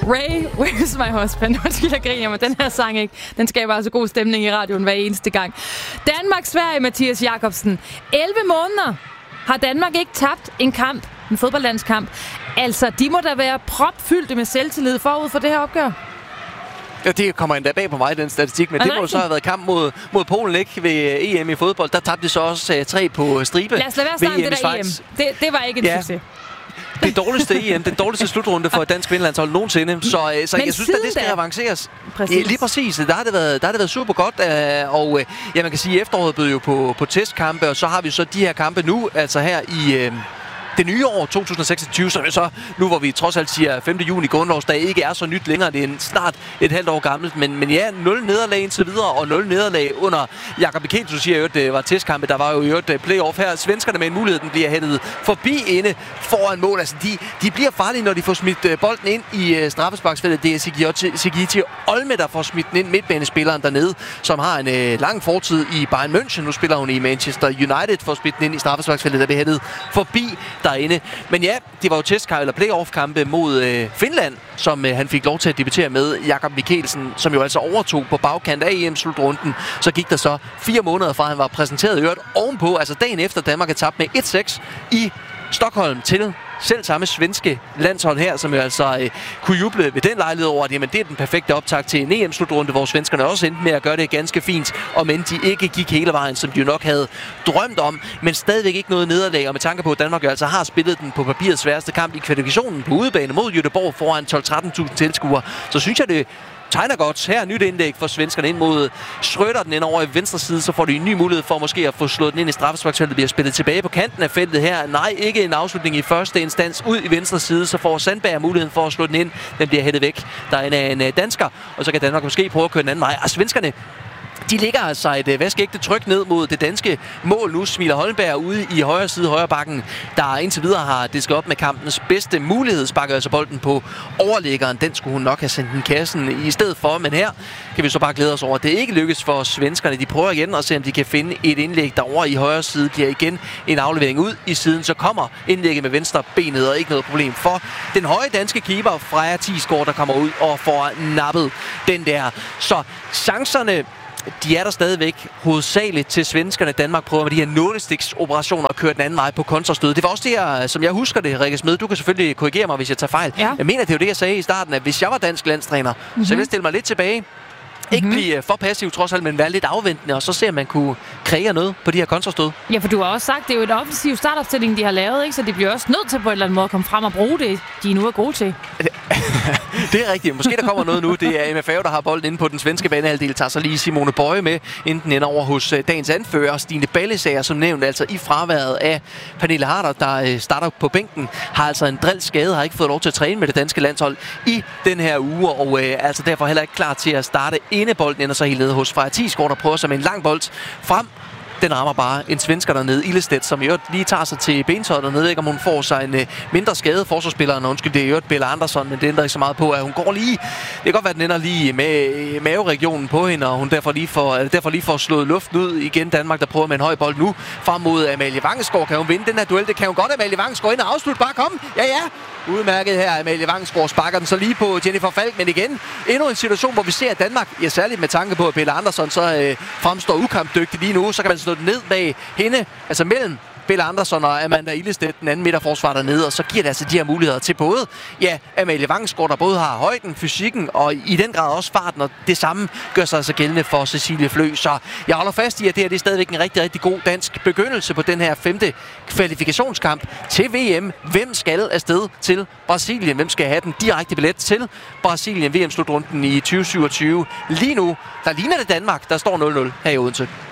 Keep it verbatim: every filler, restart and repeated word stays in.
Ray, Where's My Husband? Undskyld, jeg griner, men den her sang ikke. Den skaber altså god stemning i radioen hver eneste gang. Danmark-Sverige, Mathias Jakobsen. elleve måneder har Danmark ikke tabt en kamp, en fodboldlandskamp. Altså, de må da være propfyldte med selvtillid forud for det her opgør. Ja, det kommer endda bag på mig, den statistik, men det må jo så have været kamp mod, mod Polen, ikke? Ved E M i fodbold. Der tabte de så også uh, tre på stribe. Lad os lade være snakke det der E M. Det, det var ikke en ja. succes. Det dårligste E M, den dårligste slutrunde for et dansk kvindelandshold nogensinde. Så, så jeg synes, at det skal avanceres. Præcis. Ja, lige præcis. Der har det været, der har det været super godt. Og ja, man kan sige, at efteråret bød jo på, på testkampe, og så har vi så de her kampe nu, altså her i... det nye år, to tusind seksogtyve, som så nu, hvor vi trods alt siger femte juni grundlovsdag, ikke er så nyt længere. Det er snart et halvt år gammelt, men, men ja, nul nederlag indtil videre, og nul nederlag under Jakob Mikkelsen, du siger jo, at det var testkampe. Der var jo et playoff her. Svenskerne med en mulighed, den bliver hættet forbi inde foran mål. Altså, de, de bliver farlige, når de får smidt bolden ind i uh, straffesparksfeltet. Det er Sigiti Olme, der får smidt den ind, midtbanespilleren dernede, som har en uh, lang fortid i Bayern München. Nu spiller hun i Manchester United, for at smidt den ind i straffesparksfeltet, der bliver hættet forbi derinde. Men ja, det var jo testkampe eller playoff-kampe mod øh, Finland, som øh, han fik lov til at debutere med. Jakob Mikkelsen, som jo altså overtog på bagkant af E M-slutrunden. Så gik der så fire måneder fra, han var præsenteret i øvrigt ovenpå, altså dagen efter Danmark er tabt med et seks i Stockholm til selv samme svenske landshold her, som jo altså øh, kunne juble ved den lejlighed over, at jamen, det er den perfekte optakt til en E M-slutrunde, hvor svenskerne også endte med at gøre det ganske fint, og men de ikke gik hele vejen, som de jo nok havde drømt om, men stadigvæk ikke noget nederlag, og med tanke på, at Danmark jo altså har spillet den på papirets sværeste kamp i kvalifikationen på udebane mod Göteborg foran tolv til tretten tusind tilskuere, så synes jeg, det tegner godt. Her er nyt indlæg for svenskerne ind mod Schrøder, den ind over i venstre side, så får de en ny mulighed for måske at få slået den ind i straffesparksfeltet. Bliver spillet tilbage på kanten af feltet her. Nej, ikke en afslutning i første instans ud i venstre side, så får Sandberg muligheden for at slå den ind. Den bliver hættet væk. Der er en, en dansker, og så kan Danmark måske prøve at køre den anden vej. Og svenskerne, de ligger altså et vaskeægte tryk ned mod det danske mål nu. Smiler Holmberg ude i højre side, højre bakken, der indtil videre har disket op med kampens bedste mulighed. Sparker altså bolden på overlæggeren. Den skulle hun nok have sendt den kassen i stedet for. Men her kan vi så bare glæde os over, at det ikke lykkes for svenskerne. De prøver igen at se, om de kan finde et indlæg derovre i højre side. Bliver igen en aflevering ud i siden. Så kommer indlægget med venstre benet, og ikke noget problem for den høje danske keeper Freja Tisgaard, der kommer ud og får nappet den der. Så chancerne, de er der stadigvæk hovedsageligt til svenskerne. Danmark prøver med de her nålestiksoperationer at køre den anden vej på kontrastød. Det var også det her, som jeg husker det, Rikke Smed. Du kan selvfølgelig korrigere mig, hvis jeg tager fejl. Ja. Jeg mener, det er jo det, jeg sagde i starten, at hvis jeg var dansk landstræner, mm-hmm. så ville jeg stille mig lidt tilbage. Ikke mm-hmm. blive for passiv trods alt, men være lidt afventende, og så se, om man kunne kreere noget på de her kontrastød. Ja, for du har også sagt, det er jo et offensiv startopstilling, de har lavet, ikke? Så de bliver også nødt til på en eller anden måde at komme frem og bruge det, de nu er gode til. Det er rigtigt. Måske der kommer noget nu. Det er M F A, der har bolden inde på den svenske banehalvdel. Tager så lige Simone Bøje med, inden den ender over hos dagens anfører, Stine Ballesager, som nævnt, altså i fraværet af Pernille Harder, der starter på bænken, har altså en drillskade, har ikke fået lov til at træne med det danske landshold i den her uge, og øh, altså derfor heller ikke klar til at starte. Bolden ender så helt nede hos Freja Tisgaard, der prøver sig med en lang bold frem. Den rammer bare en svensker dernede, Illestedt, som i øvrigt lige tager sig til bentøjet dernede, ikke om hun får sig en uh, mindre skade. Forsvarsspilleren, undskyld, det er i øvrigt Bella Andersson, men det ændrer ikke så meget på, at hun går lige. Det kan godt være, at den ender lige med maveregionen på hende, og hun derfor lige får, derfor lige får slået luften ud igen. Danmark, der prøver med en høj bold nu frem mod Amalie Vangsgaard. Kan hun vinde den her duel? Det kan hun godt. Amalie Vangsgaard ind og afslutte. Bare kom. Ja, ja. Udmærket her. Amalie Vangsgaard sparker den så lige på Jennifer Falk, men igen endnu en situation, hvor vi ser, at Danmark, ja, særligt med tanke på, at Bella Andersson så øh, fremstår ukampdygtig lige nu, så kan man slå den ned bag hende, altså mellem Bella Andersson og Amanda Illestedt, den anden midterforsvar dernede, og så giver det altså de her muligheder til både, ja, Amalie Vangsgaard, der både har højden, fysikken og i den grad også farten, og det samme gør sig altså gældende for Cecilie Flø. Så jeg holder fast i, at det her det er stadigvæk en rigtig, rigtig god dansk begyndelse på den her femte kvalifikationskamp til V M. Hvem skal afsted til Brasilien? Hvem skal have den direkte billet til Brasilien V M-slutrunden i tyve syvogtyve? Lige nu, der ligner det Danmark, der står nul nul her i Odense.